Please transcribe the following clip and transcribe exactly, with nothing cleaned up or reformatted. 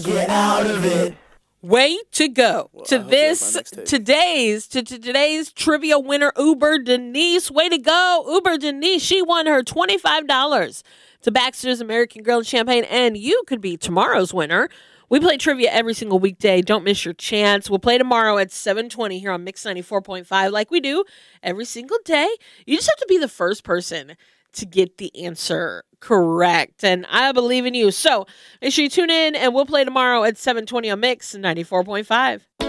get out of it. Way to go Well, I to hope this that's my next take. today's to, to today's trivia winner, Uber Denise. Way to go, Uber Denise. She won her twenty-five dollars to Baxter's American Grill and Champagne, and you could be tomorrow's winner. We play trivia every single weekday. Don't miss your chance. We'll play tomorrow at seven twenty here on Mix ninety-four point five like we do every single day. You just have to be the first person to get the answer correct, and I believe in you. So make sure you tune in, and we'll play tomorrow at seven twenty on Mix ninety-four point five.